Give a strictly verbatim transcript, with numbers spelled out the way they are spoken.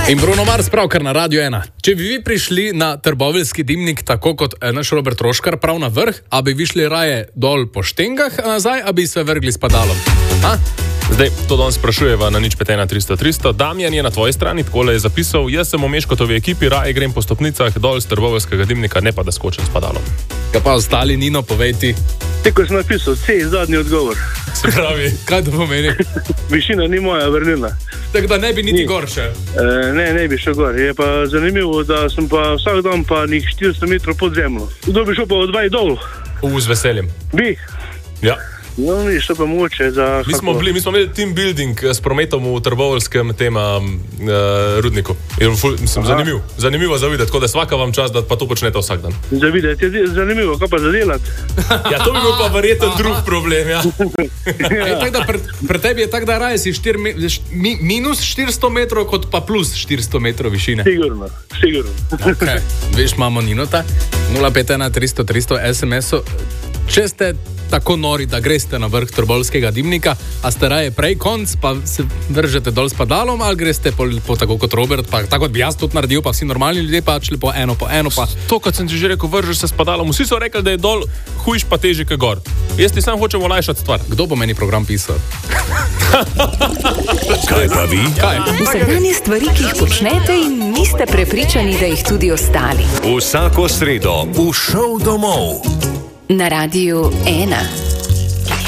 In Bruno Mars pravkar na Radio ena. Če bi vi prišli na trboveljski dimnik tako kot naš Robert Roškar prav na vrh, a bi vi šli raje dol po štengah, a nazaj, a bi se vrgli s padalom? Ha? Zdaj, to danes sprašujeva na nič pet ena tristo tristo. Damjan je na tvoji strani, takole je zapisal: jaz sem v Meškotovi ekipi, raje grem po stopnicah dol z trboveljskega dimnika, ne pa da skočim s padalom. Kaj pa ostali, Nino, povej ti. Tako sem napisal, C, zadnji odgovor. Se pravi, kaj to pomeni? Višina ni moja vrnila. Tako da ne bi niti ni. Gor še? E, ne, ne bi šel gor. Je pa zanimivo, da sem pa vsak dan pa njih štiristo metrov pod zemljo. Kdo bi šel pa od dvaj dol? U, z veseljem. Bi? Ja. No, ni šlo pa moče za... Mi smo, bili, mi smo imeli team building s prometom v trboveljskem tema uh, rudniku. Je, mislim, zanimiv, zanimivo za videti, tako da svaka vam čas, da pa to počnete vsak dan. Za videti je zanimivo, kaj pa za delati? Ja, to bi bil pa verjetno drug problem, ja. Ja. Tak, da pre, pre tebi je tako, da raje si štir, mi, minus štiristo metrov, kot pa plus štiristo metrov višine. Sigurno, sigurno. Okay. Veš, imamo Ninota, nula pet ena tristo tristo es em es-o. Če ste tako nori, da greste na vrh trboveljskega dimnika, a ste raje prej konc, pa se vržete dol s padalom, ali greste po, po tako kot Robert, pa tako kot bi jaz tudi naredil, pa vsi normalni ljudje pa šli po eno, po eno, pa... To, kot sem ti že rekel, vržeš se s padalom, vsi so rekli, da je dol hujš pa težje kot gor. Jaz ti sam hočem olajšati stvar. Kdo bo meni program pisal? Kaj pa vi? Vsakdanje stvari, ki jih počnete in niste prepričani, da jih tudi ostali. Vsako sredo v Šov domov. Na Radiu ena.